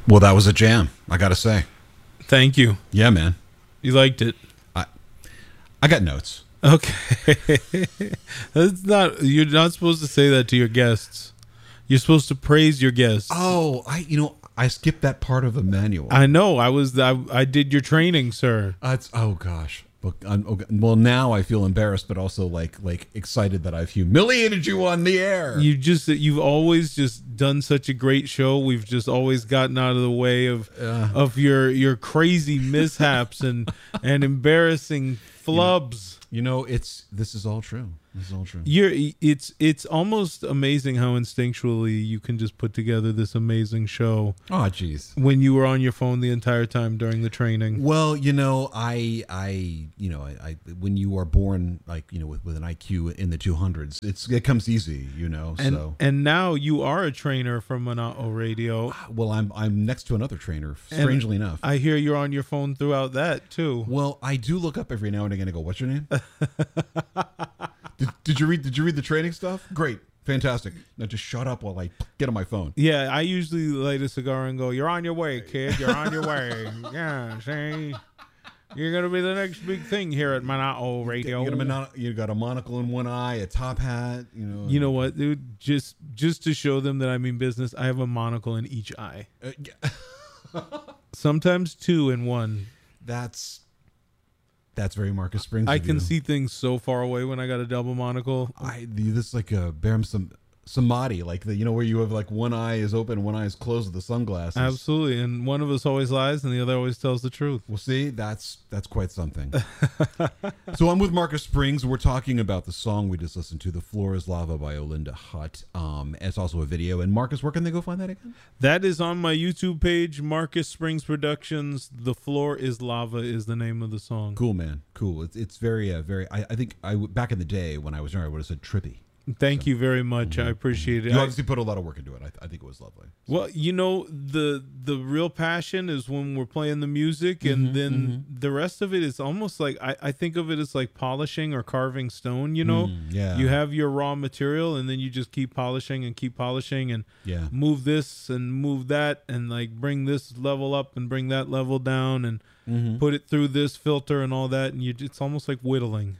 Well, that was a jam, I gotta say. Thank you. Yeah, man. You liked it. I got notes. Okay. That's not. You're not supposed to say that to your guests. You're supposed to praise your guests. Oh, I skipped that part of the manual. I know. I did your training, sir. Oh gosh. Well, now I feel embarrassed, but also like excited that I've humiliated you on the air. You've always just done such a great show. We've just always gotten out of the way of your crazy mishaps and embarrassing flubs. This is all true. This is all true. It's almost amazing how instinctually you can just put together this amazing show. Oh, jeez. When you were on your phone the entire time during the training. Well, I when you are born with an IQ in the 200s, it comes easy, And now you are a trainer from Monotto Radio. Well, I'm next to another trainer, strangely enough. I hear you're on your phone throughout that too. Well, I do look up every now and again and go, "What's your name?" Did you read the training stuff? Great. Fantastic. Now just shut up while I get on my phone. Yeah, I usually light a cigar and go, "You're on your way, kid. You're on your way." Yeah, see? You're going to be the next big thing here at Monotto Radio. You got a monocle in one eye, a top hat. You know what, dude? Just to show them that I mean business, I have a monocle in each eye. Sometimes two in one. That's very Marcus Springs. I can see things so far away when I got a double monocle. This is like a Baram Samadhi, like where you have like one eye is open, one eye is closed with the sunglasses. Absolutely, and one of us always lies, and the other always tells the truth. Well, see, that's quite something. So I'm with Marcus Springs. We're talking about the song we just listened to, "The Floor Is Lava" by Olinda Hutt. It's also a video. And Marcus, where can they go find that again? That is on my YouTube page, Marcus Springs Productions. "The Floor Is Lava" is the name of the song. Cool, man. Cool. It's very I think back in the day when I was younger, I would have said trippy. Thank you very much. I appreciate it. You obviously put a lot of work into it. I think it was lovely. Well, the real passion is when we're playing the music, and then the rest of it is almost like I think of it as like polishing or carving stone. Yeah. You have your raw material, and then you just keep polishing and move this and move that, and like bring this level up and bring that level down, and put it through this filter and all that, and it's almost like whittling.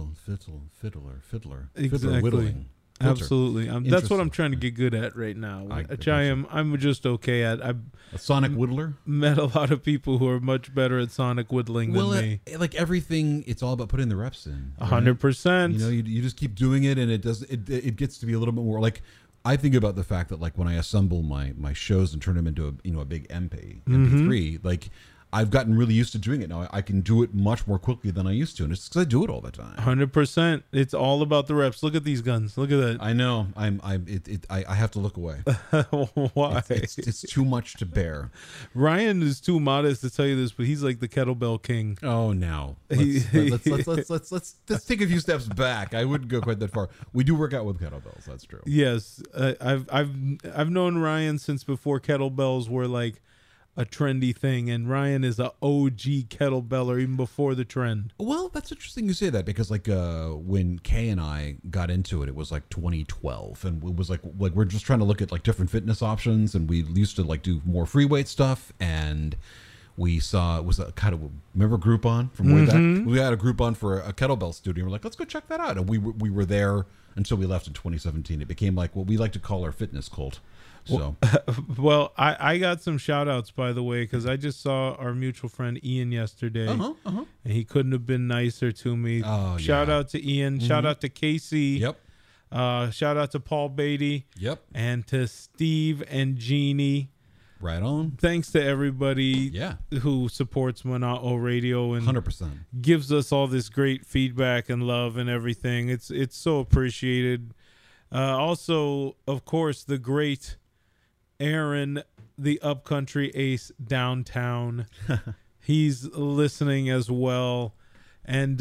Fiddler. Exactly. Whittling. Absolutely. That's what I'm trying to get good at right now, which I'm just okay at. I've a sonic whittler. Met a lot of people who are much better at sonic whittling than me. Like everything, it's all about putting the reps in. 100%. You just keep doing it, and it gets to be a little bit more like. I think about the fact that like when I assemble my shows and turn them into a big MP3, like I've gotten really used to doing it now. I can do it much more quickly than I used to, and it's because I do it all the time. 100%. It's all about the reps. Look at these guns. Look at that. I know. I have to look away. Why? It's too much to bear. Ryan is too modest to tell you this, but he's like the kettlebell king. Oh, now let's take a few steps back. I wouldn't go quite that far. We do work out with kettlebells. That's true. Yes, I've known Ryan since before kettlebells were like a trendy thing, and Ryan is a OG kettlebeller even before the trend. Well, that's interesting you say that, because like when Kay and I got into it, it was like 2012, and it was like we're just trying to look at like different fitness options, and we used to like do more free weight stuff, and we saw it was a kind of remember Groupon from way back. We had a Groupon for a kettlebell studio. We're like, let's go check that out, and we were there until we left in 2017. It became like what we like to call our fitness cult. So, well, I got some shout outs, by the way, because I just saw our mutual friend Ian yesterday, and he couldn't have been nicer to me. Shout out to Ian. Shout out to Casey. Yep. Shout out to Paul Beatty. Yep. And to Steve and Jeannie. Right on. Thanks to everybody who supports Monotto Radio and 100% gives us all this great feedback and love and everything. It's so appreciated. Also, of course, the great Aaron, the upcountry ace downtown. He's listening as well. And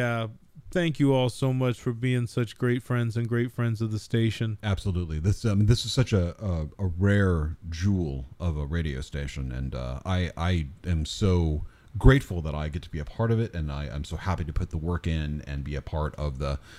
thank you all so much for being such great friends and great friends of the station. Absolutely. This is such a rare jewel of a radio station, and I am so grateful that I get to be a part of it, and I'm so happy to put the work in and be a part of the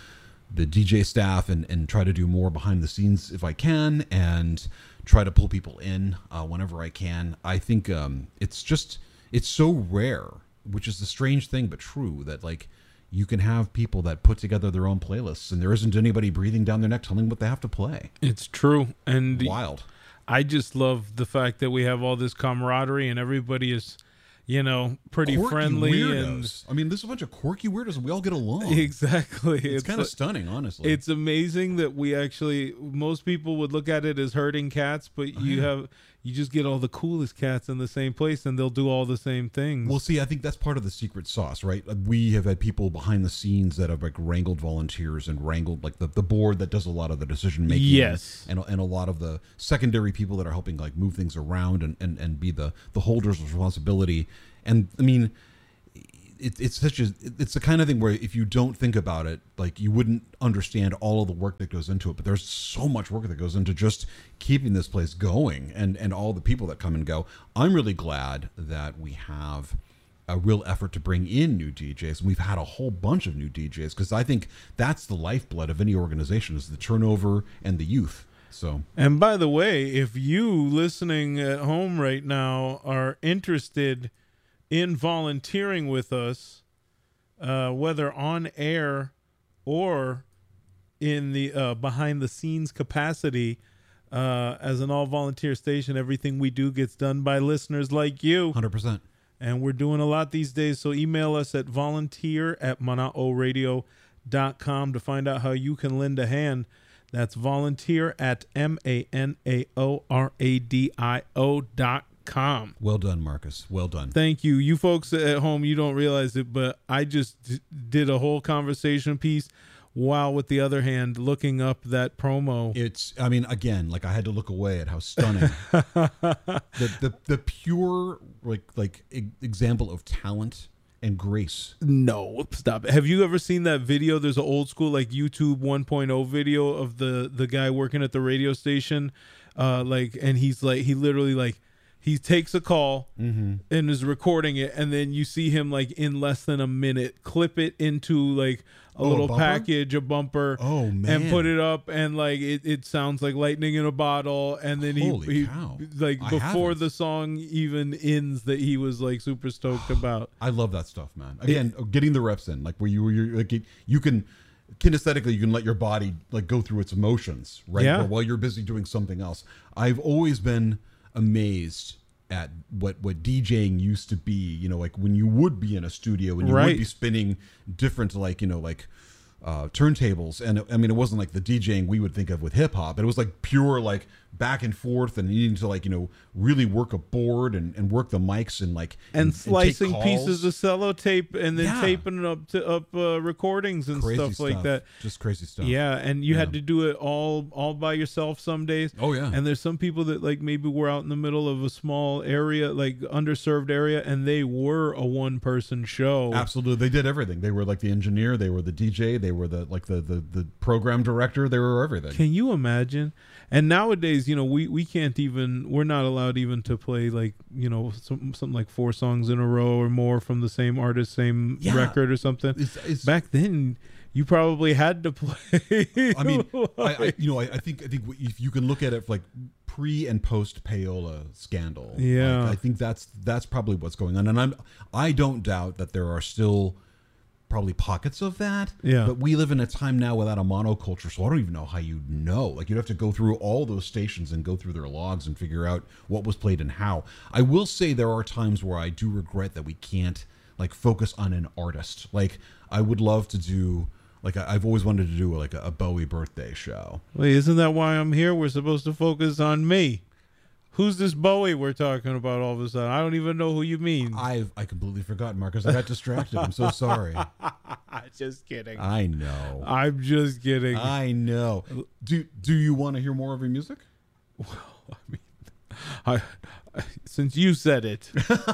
the DJ staff and try to do more behind the scenes if I can, and try to pull people in whenever I can. I think it's so rare, which is the strange thing but true, that like you can have people that put together their own playlists and there isn't anybody breathing down their neck telling them what they have to play. It's true. And wild. I just love the fact that we have all this camaraderie and everybody is, pretty Quirky friendly. weirdos. I mean, there's a bunch of quirky weirdos and we all get along. Exactly. It's kind of stunning, honestly. It's amazing that most people would look at it as herding cats, but you just get all the coolest cats in the same place and they'll do all the same things. Well, see, I think that's part of the secret sauce, right? We have had people behind the scenes that have like wrangled volunteers and wrangled like the board that does a lot of the decision making. Yes. And a lot of the secondary people that are helping like move things around and be the holders of responsibility. And I mean, it's the kind of thing where if you don't think about it, like you wouldn't understand all of the work that goes into it. But there's so much work that goes into just keeping this place going and all the people that come and go. I'm really glad that we have a real effort to bring in new DJs. And we've had a whole bunch of new DJs because I think that's the lifeblood of any organization, is the turnover and the youth. So, and by the way, if you listening at home right now are interested in volunteering with us, whether on air or in the behind the scenes capacity, as an all volunteer station, everything we do gets done by listeners like you. 100%. And we're doing a lot these days. So email us at volunteer@manaoradio.com to find out how you can lend a hand. That's volunteer@manaoradio.com. Well done, Marcus. Well done. Thank you. You folks at home, you don't realize it, but I just did a whole conversation piece while with the other hand looking up that promo. I mean, again, like I had to look away at how stunning the pure like example of talent and grace. No, stop it. Have you ever seen that video? There's an old school like YouTube 1.0 video of the guy working at the radio station, and he's like, he literally like, he takes a call and is recording it, and then you see him like in less than a minute clip it into like a little package, a bumper, and put it up, and like it sounds like lightning in a bottle, and then he like before the song even ends that he was like super stoked about. I love that stuff, man. Again, getting the reps in, like where you're like you can kinesthetically, you can let your body like go through its emotions, right? Yeah. While you're busy doing something else. I've always been amazed at what DJing used to be, like when you would be in a studio and you would be spinning different turntables. And I mean, it wasn't like the DJing we would think of with hip hop. It was like pure like back and forth and needing to really work a board and work the mics and slicing pieces of sellotape and then taping it up recordings and stuff like that. Just crazy stuff. Yeah, and you had to do it all by yourself some days. Oh yeah. And there's some people that like maybe were out in the middle of a small area, like underserved area, and they were a one-person show. Absolutely, they did everything. They were like the engineer, they were the DJ, they were the program director, they were everything. Can you imagine? And nowadays, we can't even, we're not allowed even to play like, something like 4 songs in a row or more from the same artist, same record or something. It's, back then, you probably had to play. I mean, I think if you can look at it like pre and post payola scandal, yeah, I think that's probably what's going on. And I don't doubt that there are still probably pockets of that. Yeah. But we live in a time now without a monoculture, so I don't even know how you'd know. Like you'd have to go through all those stations and go through their logs and figure out what was played and how. I will say there are times where I do regret that we can't like focus on an artist. Like I would love to do like I've always wanted to do like a Bowie birthday show. Wait, isn't that why I'm here? We're supposed to focus on me. Who's this Bowie we're talking about all of a sudden? I don't even know who you mean. I completely forgot, Marcus. I got distracted. I'm so sorry. Just kidding. I know. I'm just kidding. I know. Do you want to hear more of your music? Well, I mean, since you said it,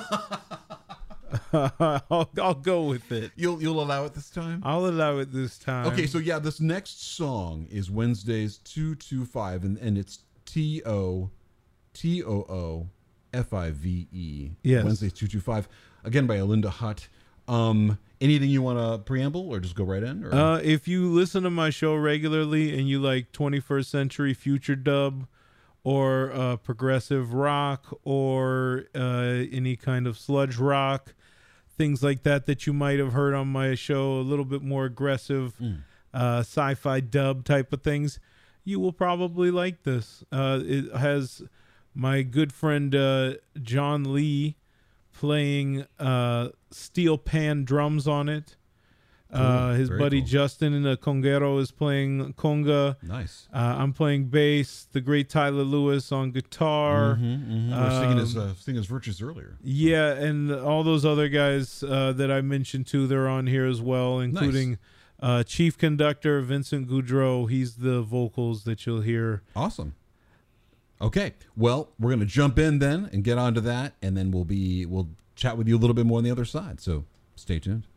I'll go with it. You'll allow it this time? I'll allow it this time. Okay, so yeah, this next song is Wednesdays 225, and it's TOOOFIVE. Yes. Wednesdays 225. Again by Alinda Hutt. Anything you want to preamble or just go right in? Or? If you listen to my show regularly and you like 21st century future dub or progressive rock or any kind of sludge rock, things like that you might have heard on my show, a little bit more aggressive sci-fi dub type of things, you will probably like this. It has my good friend John Lee playing steel pan drums on it. His buddy cool. Justin in the Conguero is playing conga. Nice. I'm playing bass. The great Tyler Lewis on guitar. We're singing his virtues earlier. Yeah, and all those other guys that I mentioned too, they're on here as well, including Chief Conductor Vincent Goudreau. He's the vocals that you'll hear. Awesome. Okay, well, we're going to jump in then and get onto that, and then we'll chat with you a little bit more on the other side. So stay tuned.